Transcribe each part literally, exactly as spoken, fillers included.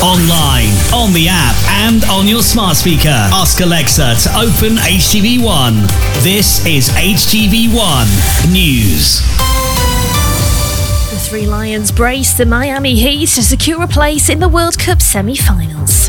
Online, on the app, and on your smart speaker. Ask Alexa to open H T V one. This is H T V one News. The Three Lions brace the Miami Heat to secure a place in the World Cup semi-finals.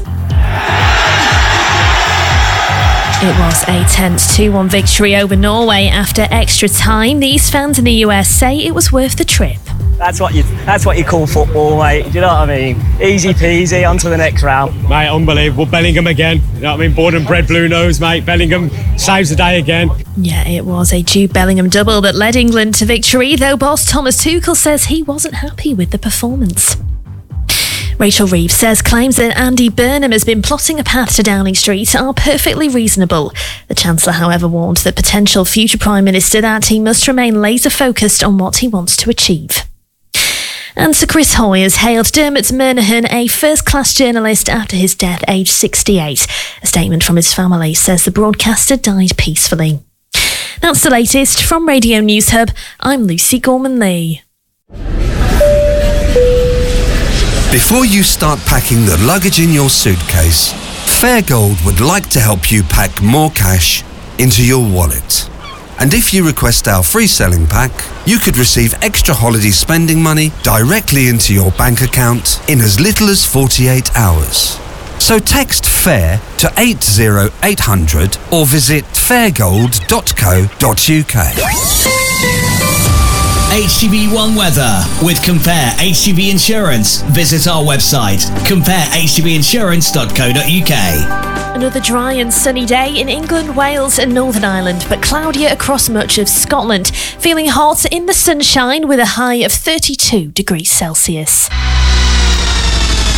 It was a tense two one victory over Norway after extra time. These fans in the U S say it was worth the trip. That's what you that's what you call football, mate. Do you know what I mean? Easy peasy, on to the next round. Mate, unbelievable. Bellingham again. You know what I mean? Born and bred blue nose, mate. Bellingham saves the day again. Yeah, it was a Jude Bellingham double that led England to victory, though boss Thomas Tuchel says he wasn't happy with the performance. Rachel Reeves says claims that Andy Burnham has been plotting a path to Downing Street are perfectly reasonable. The Chancellor, however, warned the potential future Prime Minister that he must remain laser-focused on what he wants to achieve. And Sir Chris Hoy has hailed Dermot Murnaghan a first-class journalist after his death, aged sixty-eight. A statement from his family says the broadcaster died peacefully. That's the latest from Radio News Hub. I'm Lucy Gorman-Lee. Before you start packing the luggage in your suitcase, Fairgold would like to help you pack more cash into your wallet. And if you request our free selling pack, you could receive extra holiday spending money directly into your bank account in as little as forty-eight hours. So text FAIR to eight zero eight hundred or visit fairgold dot co dot uk. H T V one weather with Compare H T V Insurance. Visit our website, compare h t v insurance dot co dot uk. Another dry and sunny day in England, Wales and Northern Ireland, but cloudier across much of Scotland. Feeling hot in the sunshine with a high of thirty-two degrees Celsius.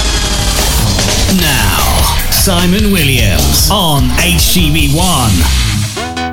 Now, Simon Williams on H T V one.